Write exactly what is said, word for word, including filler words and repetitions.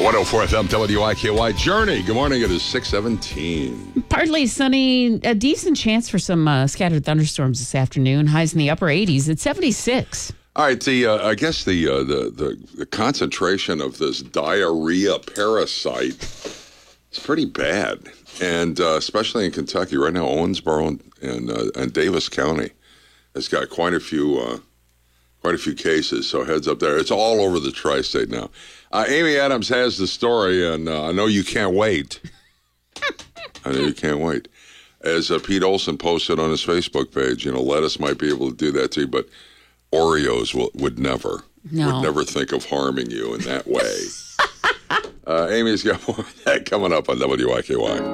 one oh four F M W I K Y Journey. Good morning. It is six seventeen. Partly sunny, a decent chance for some uh, scattered thunderstorms this afternoon. Highs in the upper eighties at seventy-six. All right, the uh, I guess the, uh, the the the concentration of this diarrhea parasite is pretty bad, and uh, especially in Kentucky right now, Owensboro and and, uh, and Davis County has got quite a few uh, quite a few cases. So heads up there. It's all over the tri-state now. Uh, Amy Adams has the story, and uh, I know you can't wait. I know you can't wait. As uh, Pete Olson posted on his Facebook page, you know, lettuce might be able to do that to you, but Oreos will, would never, no. would never think of harming you in that way. uh, Amy's got more of that coming up on W I K Y.